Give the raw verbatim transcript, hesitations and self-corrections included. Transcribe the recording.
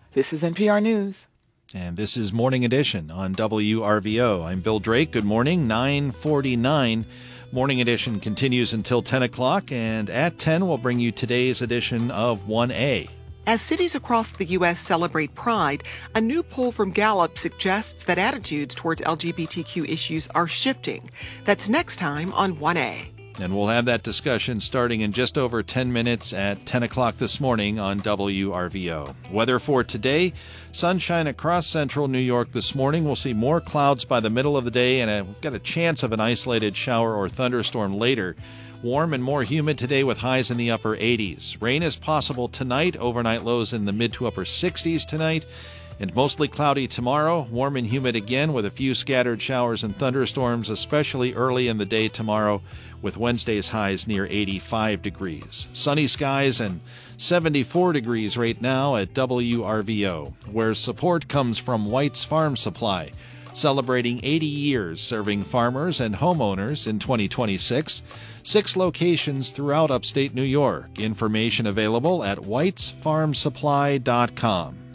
This is N P R News. And this is Morning Edition on W R V O. I'm Bill Drake. Good morning, nine forty-nine. Morning Edition continues until ten o'clock, and at ten we'll bring you today's edition of one A. As cities across the U S celebrate Pride, a new poll from Gallup suggests that attitudes towards L G B T Q issues are shifting. That's next time on one A. And we'll have that discussion starting in just over ten minutes at ten o'clock this morning on W R V O. Weather for today, sunshine across central New York this morning. We'll see more clouds by the middle of the day, and we've got a chance of an isolated shower or thunderstorm later. Warm and more humid today with highs in the upper eighties. Rain is possible tonight, overnight lows in the mid to upper sixties tonight. And mostly cloudy tomorrow, warm and humid again with a few scattered showers and thunderstorms, especially early in the day tomorrow, with Wednesday's highs near eighty-five degrees. Sunny skies and seventy-four degrees right now at W R V O, where support comes from White's Farm Supply, celebrating eighty years serving farmers and homeowners in twenty twenty-six. Six locations throughout upstate New York. Information available at whites farm supply dot com.